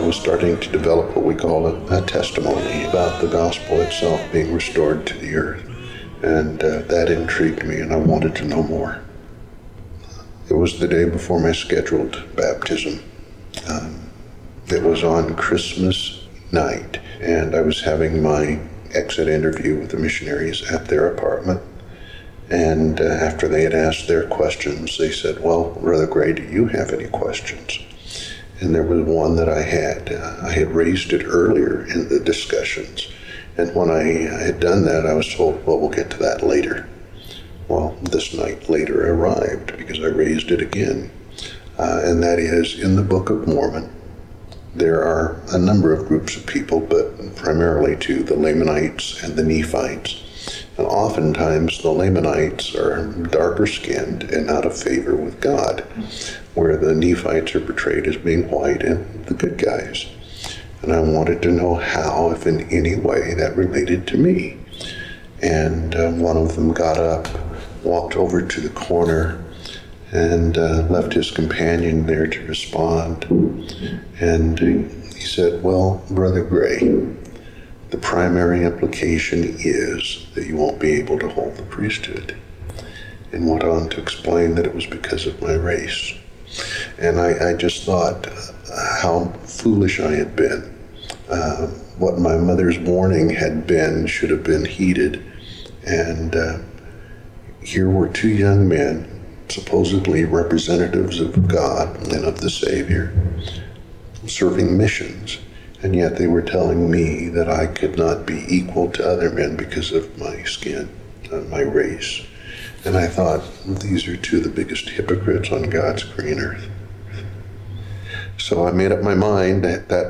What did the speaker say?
was starting to develop what we call a testimony about the gospel itself being restored to the earth. And that intrigued me, and I wanted to know more. It was the day before my scheduled baptism. It was on Christmas night, and I was having my exit interview with the missionaries at their apartment. And after they had asked their questions, they said, "Well, Brother Gray, do you have any questions?" And there was one that I had. I had raised it earlier in the discussions. And when I had done that, I was told, "Well, we'll get to that later." Well, this night later arrived because I raised it again. And that is, in the Book of Mormon, there are a number of groups of people, but primarily to the Lamanites and the Nephites. And oftentimes the Lamanites are darker skinned and out of favor with God, where the Nephites are portrayed as being white and the good guys. And I wanted to know how, if in any way, that related to me. And one of them got up, walked over to the corner, and left his companion there to respond. And he said, "Well, Brother Gray, the primary implication is that you won't be able to hold the priesthood." And went on to explain that it was because of my race. And I just thought how foolish I had been. What my mother's warning had been should have been heeded. And here were two young men, supposedly representatives of God and of the Savior, serving missions. And yet they were telling me that I could not be equal to other men because of my skin, my race. And I thought, these are two of the biggest hypocrites on God's green earth. So I made up my mind at that